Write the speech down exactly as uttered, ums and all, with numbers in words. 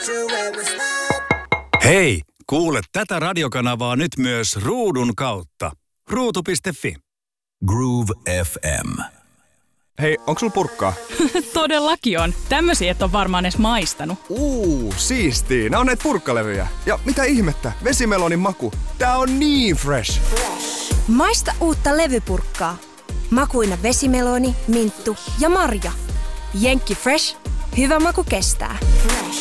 Hei, kuule tätä radiokanavaa nyt myös ruudun kautta. ruutu piste fi. Groove F M. Hei, onks sulla purkkaa? Todellakin on. Tämmösiä et ole varmaan edes maistanut. Uuu, siistii. Nää on näitä purkkalevyjä. Ja mitä ihmettä, vesimelonin maku. Tää on niin fresh. Maista uutta levypurkkaa. Makuina vesimeloni, minttu ja marja. Jenkki Fresh. Hyvä maku kestää. Fresh.